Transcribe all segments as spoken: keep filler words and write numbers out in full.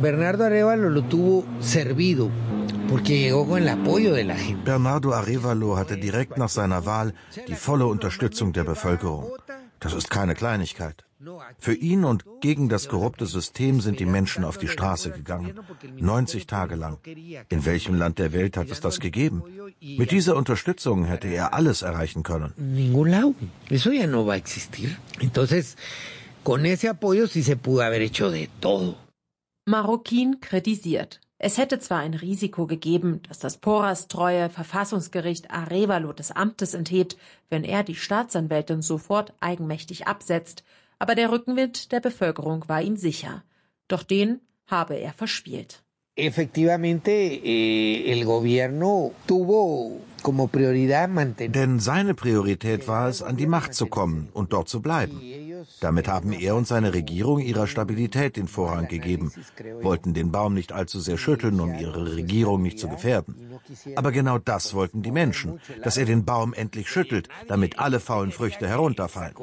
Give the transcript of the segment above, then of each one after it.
Bernardo Arévalo lo tuvo servido, porque llegó con el apoyo de la gente. Bernardo Arévalo hatte direkt nach seiner Wahl die volle Unterstützung der Bevölkerung. Das ist keine Kleinigkeit. Für ihn und gegen das korrupte System sind die Menschen auf die Straße gegangen. neunzig Tage lang. In welchem Land der Welt hat es das gegeben? Mit dieser Unterstützung hätte er alles erreichen können. Ningún lado. Eso ya no va a existir. Entonces, con ese apoyo sí se pudo haber hecho de todo. Marroquin kritisiert. Es hätte zwar ein Risiko gegeben, dass das Porras-treue Verfassungsgericht Arévalo des Amtes enthebt, wenn er die Staatsanwältin sofort eigenmächtig absetzt, aber der Rückenwind der Bevölkerung war ihm sicher. Doch den habe er verspielt. Efectivamente, eh, el gobierno tuvo como prioridad mantener. Denn seine Priorität war es, an die Macht zu kommen und dort zu bleiben. Damit haben er und seine Regierung ihrer Stabilität den Vorrang gegeben, wollten den Baum nicht allzu sehr schütteln, um ihre Regierung nicht zu gefährden. Aber genau das wollten die Menschen, dass er den Baum endlich schüttelt, damit alle faulen Früchte herunterfallen.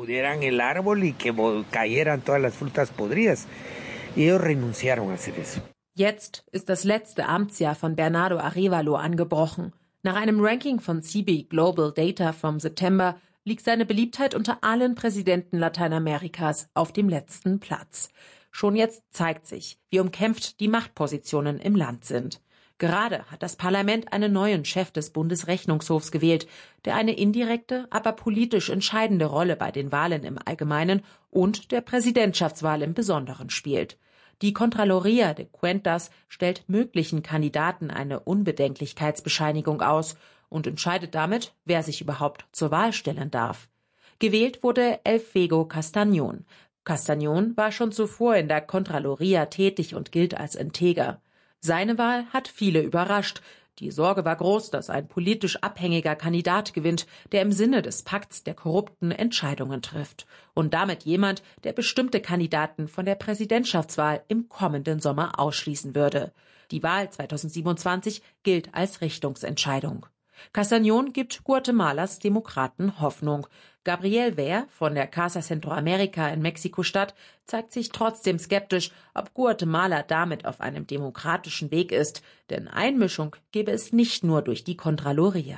Jetzt ist das letzte Amtsjahr von Bernardo Arévalo angebrochen. Nach einem Ranking von C B Global Data vom September liegt seine Beliebtheit unter allen Präsidenten Lateinamerikas auf dem letzten Platz. Schon jetzt zeigt sich, wie umkämpft die Machtpositionen im Land sind. Gerade hat das Parlament einen neuen Chef des Bundesrechnungshofs gewählt, der eine indirekte, aber politisch entscheidende Rolle bei den Wahlen im Allgemeinen und der Präsidentschaftswahl im Besonderen spielt. Die Contraloría de Cuentas stellt möglichen Kandidaten eine Unbedenklichkeitsbescheinigung aus und entscheidet damit, wer sich überhaupt zur Wahl stellen darf. Gewählt wurde Elfego Castañón. Castañón war schon zuvor in der Contraloría tätig und gilt als integer. Seine Wahl hat viele überrascht. Die Sorge war groß, dass ein politisch abhängiger Kandidat gewinnt, der im Sinne des Pakts der Korrupten Entscheidungen trifft. Und damit jemand, der bestimmte Kandidaten von der Präsidentschaftswahl im kommenden Sommer ausschließen würde. Die Wahl zweitausendsiebenundzwanzig gilt als Richtungsentscheidung. Castañón gibt Guatemalas Demokraten Hoffnung. Gabriel Ver von der Casa Centroamérica in Mexiko-Stadt zeigt sich trotzdem skeptisch, ob Guatemala damit auf einem demokratischen Weg ist. Denn Einmischung gebe es nicht nur durch die Contraloría.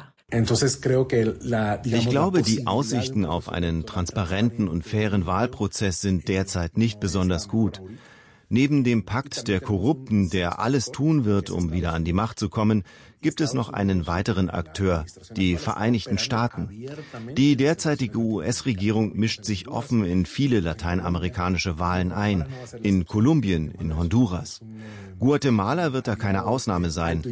Ich glaube, die Aussichten auf einen transparenten und fairen Wahlprozess sind derzeit nicht besonders gut. Neben dem Pakt der Korrupten, der alles tun wird, um wieder an die Macht zu kommen, gibt es noch einen weiteren Akteur, die Vereinigten Staaten. Die derzeitige U S-Regierung mischt sich offen in viele lateinamerikanische Wahlen ein, in Kolumbien, in Honduras. Guatemala wird da keine Ausnahme sein.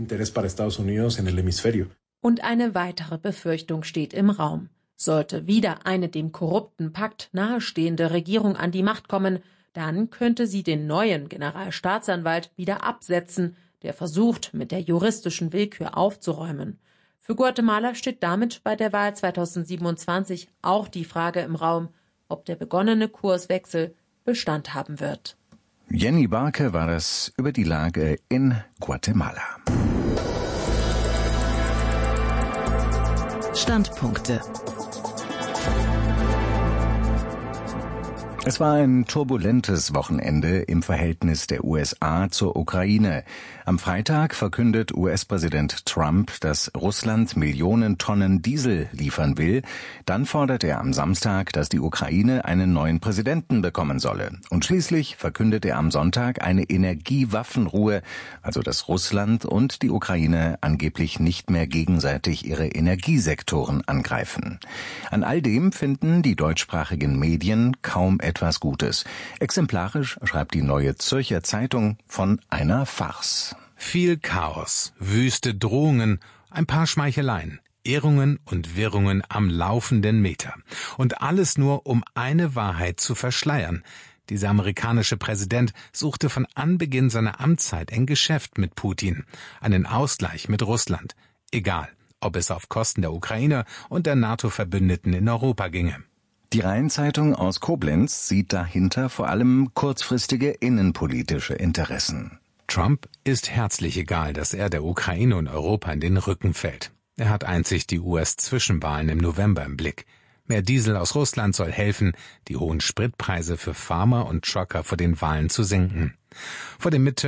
Und eine weitere Befürchtung steht im Raum. Sollte wieder eine dem korrupten Pakt nahestehende Regierung an die Macht kommen, dann könnte sie den neuen Generalstaatsanwalt wieder absetzen, der versucht, mit der juristischen Willkür aufzuräumen. Für Guatemala steht damit bei der Wahl zweitausendsiebenundzwanzig auch die Frage im Raum, ob der begonnene Kurswechsel Bestand haben wird. Jenny Barke war das über die Lage in Guatemala. Standpunkte. Es war ein turbulentes Wochenende im Verhältnis der U S A zur Ukraine. Am Freitag verkündet U S-Präsident Trump, dass Russland Millionen Tonnen Diesel liefern will. Dann fordert er am Samstag, dass die Ukraine einen neuen Präsidenten bekommen solle. Und schließlich verkündet er am Sonntag eine Energiewaffenruhe, also dass Russland und die Ukraine angeblich nicht mehr gegenseitig ihre Energiesektoren angreifen. An all dem finden die deutschsprachigen Medien kaum etwas Gutes. Exemplarisch schreibt die Neue Zürcher Zeitung von einer Farce. Viel Chaos, wüste Drohungen, ein paar Schmeicheleien, Irrungen und Wirrungen am laufenden Meter. Und alles nur, um eine Wahrheit zu verschleiern. Dieser amerikanische Präsident suchte von Anbeginn seiner Amtszeit ein Geschäft mit Putin, einen Ausgleich mit Russland. Egal, ob es auf Kosten der Ukraine und der NATO-Verbündeten in Europa ginge. Die Rhein-Zeitung aus Koblenz sieht dahinter vor allem kurzfristige innenpolitische Interessen. Trump ist herzlich egal, dass er der Ukraine und Europa in den Rücken fällt. Er hat einzig die U S-Zwischenwahlen im November im Blick. Mehr Diesel aus Russland soll helfen, die hohen Spritpreise für Farmer und Trucker vor den Wahlen zu senken. Vor dem Midterm